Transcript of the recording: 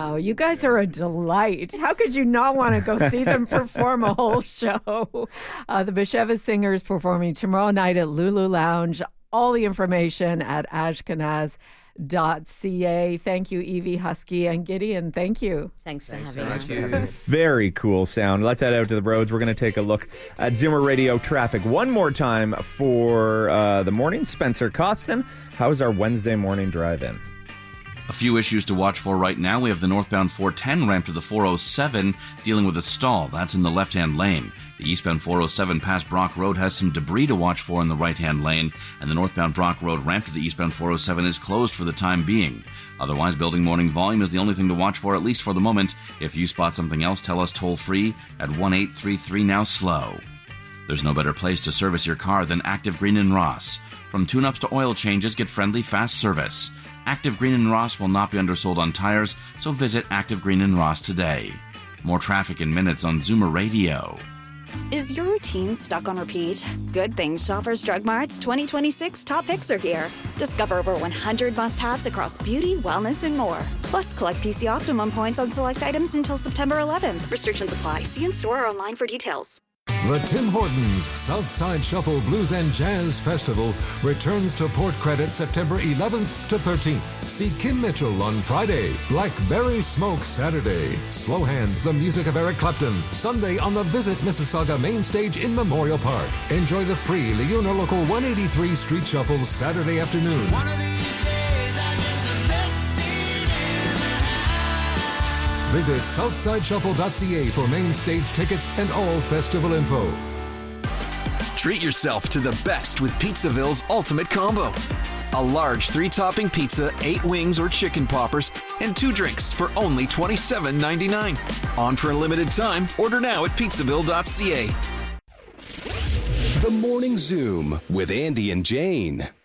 Wow, you guys are a delight. How could you not want to go see them perform a whole show? The Bashevis Singers performing tomorrow night at Lulu Lounge. All the information at ashkenaz.ca. Thank you, Evie, Husky, and Gideon. Thank you. Thanks for having us. Very cool sound. Let's head out to the roads. We're going to take a look at Zoomer Radio traffic one more time for the morning. Spencer Costin, how's our Wednesday morning drive-in? A few issues to watch for right now. We have the northbound 410 ramp to the 407 dealing with a stall. That's in the left-hand lane. The eastbound 407 past Brock Road has some debris to watch for in the right-hand lane, and the northbound Brock Road ramp to the eastbound 407 is closed for the time being. Otherwise, building morning volume is the only thing to watch for, at least for the moment. If you spot something else, tell us toll-free at 1-833-NOW-SLOW. There's no better place to service your car than Active Green and Ross. From tune-ups to oil changes, get friendly, fast service. Active Green and Ross will not be undersold on tires, so visit Active Green and Ross today. More traffic in minutes on Zoomer Radio. Is your routine stuck on repeat? Good thing Shoppers Drug Mart's 2026 top picks are here. Discover over 100 must-haves across beauty, wellness, and more. Plus, collect PC Optimum points on select items until September 11th. Restrictions apply. See in-store or online for details. The Tim Hortons Southside Shuffle Blues and Jazz Festival returns to Port Credit September 11th to 13th. See Kim Mitchell on Friday, Blackberry Smoke Saturday, Slow Hand, the music of Eric Clapton, Sunday on the Visit Mississauga main stage in Memorial Park. Enjoy the free Leona Local 183 Street Shuffle Saturday afternoon. One of these days I get the best seat in the house. Visit southsideshuffle.ca for main stage tickets and all festival info. Treat yourself to the best with Pizzaville's Ultimate Combo. A large 3-topping pizza, 8 wings or chicken poppers, and 2 drinks for only $27.99. On for a limited time. Order now at pizzaville.ca. The Morning Zoom with Andy and Jane.